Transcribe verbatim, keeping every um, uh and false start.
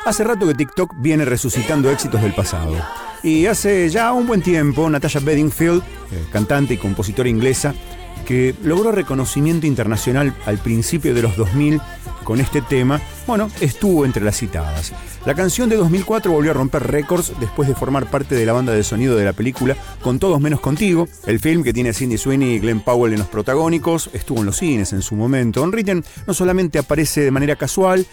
Hace rato que TikTok viene resucitando éxitos del pasado. Y hace ya un buen tiempo, Natasha Bedingfield, eh, cantante y compositora inglesa, que logró reconocimiento internacional al principio de los dos mil con este tema, bueno, estuvo entre las citadas. La canción de dos mil cuatro volvió a romper récords después de formar parte de la banda de sonido de la película Con Todos Menos Contigo, el film que tiene a Sydney Sweeney y Glenn Powell en los protagónicos, estuvo en los cines en su momento. Unwritten no solamente aparece de manera casual,